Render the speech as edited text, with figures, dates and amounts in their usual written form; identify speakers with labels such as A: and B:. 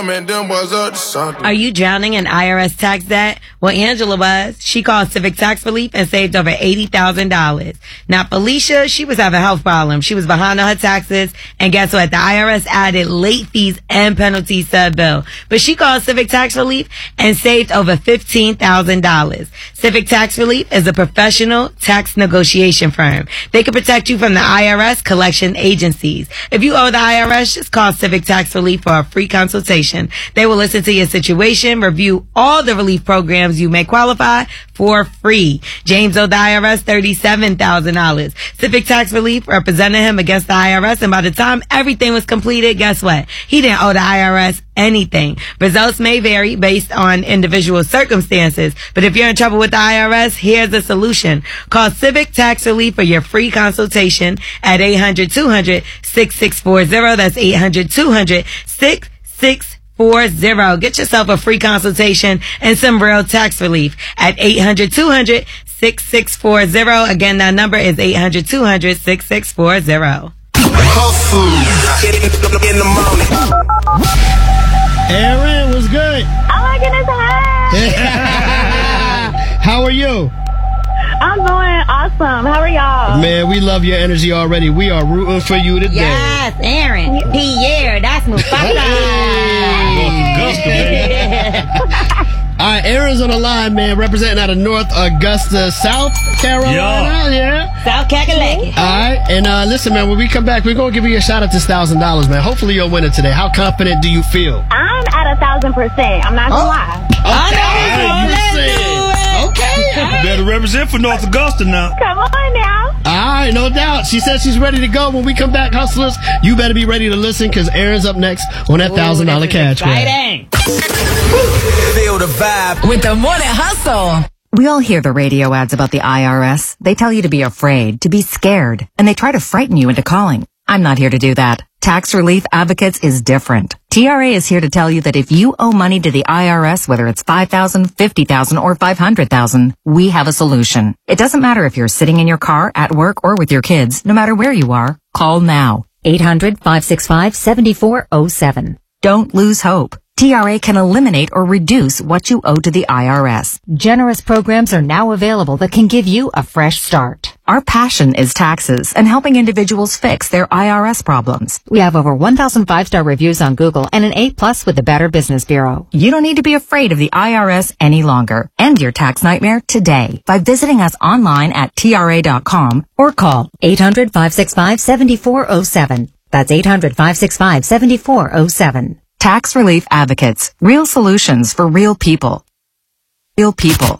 A: Are you drowning in IRS tax debt? Well, Angela was. She called Civic Tax Relief and saved over $80,000. Now, Felicia, she was having health problems. She was behind on her taxes. And guess what? The IRS added late fees and penalties to her bill. But she called Civic Tax Relief and saved over $15,000. Civic Tax Relief is a professional tax negotiation firm. They can protect you from the IRS collection agencies. If you owe the IRS, just call Civic Tax Relief for a free consultation. They will listen to your situation, review all the relief programs you may qualify for free. James owed the IRS $37,000. Civic Tax Relief represented him against the IRS, and by the time everything was completed, guess what? He didn't owe the IRS anything. Results may vary based on individual circumstances, but if you're in trouble with the IRS, here's the solution. Call Civic Tax Relief for your free consultation at 800-200-6640. That's 800-200-6640. Get yourself a free consultation and some real tax relief at 800-200-6640. Again, that number is 800-200-6640.
B: In the morning.
C: Aaron, what's good?
D: Oh my goodness, hi.
C: How are you?
D: I'm doing awesome. How are y'all?
C: Man, we love your energy already. We are rooting for you today.
A: Yes, Aaron. Pierre, that's Mufasa.
C: All right, Aaron's on the line, man, representing out of North Augusta, South Carolina. Yeah.
A: South Kakalaki.
C: All right, and listen, man, when we come back, we're going to give you a shot at this $1,000, man. Hopefully you'll win it today. How confident do you feel?
D: I'm at 1,000%. I'm not gonna lie.
C: Okay.
E: You better represent for North Augusta now.
D: Come on now.
C: All right, no doubt. She said she's ready to go. When we come back, hustlers, you better be ready to listen because Aaron's up next on that $1,000 cash grab.
B: Feel the vibe
F: with the Morning Hustle. We all hear the radio ads about the IRS. They tell you to be afraid, to be scared, and they try to frighten you into calling. I'm not here to do that. Tax Relief Advocates is different. TRA is here to tell you that if you owe money to the IRS, whether it's $5,000, $50,000, or $500,000, we have a solution. It doesn't matter if you're sitting in your car, at work, or with your kids. No matter where you are, call now. 800-565-7407. Don't lose hope. TRA can eliminate or reduce what you owe to the IRS. Generous programs are now available that can give you a fresh start. Our passion is taxes and helping individuals fix their IRS problems. We have over 1,000 5-star reviews on Google and an A+ with the Better Business Bureau. You don't need to be afraid of the IRS any longer. End your tax nightmare today by visiting us online at TRA.com or call 800-565-7407. That's 800-565-7407. Tax Relief Advocates. Real solutions for real people. Real people.